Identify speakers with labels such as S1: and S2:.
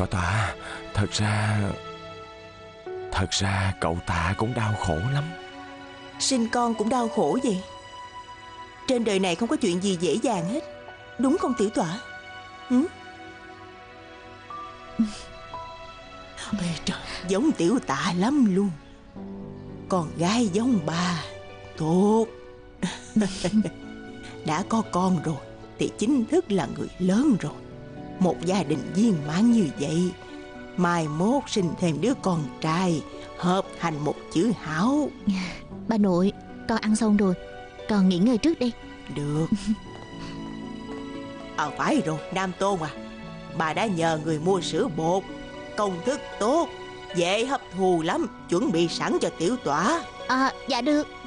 S1: Tọa, thật ra cậu Tạ cũng đau khổ lắm.
S2: Sinh con cũng đau khổ vậy. Trên đời này không có chuyện gì dễ dàng hết, đúng không Tiểu Tọa? Ê trời, giống Tiểu Tạ lắm luôn. Con gái giống bà, tốt. Đã có con rồi thì chính thức là người lớn rồi. Một gia đình viên mãn như vậy, mai mốt sinh thêm đứa con trai, hợp thành một chữ hảo.
S3: Bà nội, con ăn xong rồi, con nghỉ ngơi trước đi.
S2: Được. Phải rồi, Nam Tôn à, bà đã nhờ người mua sữa bột, công thức tốt, dễ hấp thu lắm, chuẩn bị sẵn cho Tiểu Tọa.
S3: Dạ được.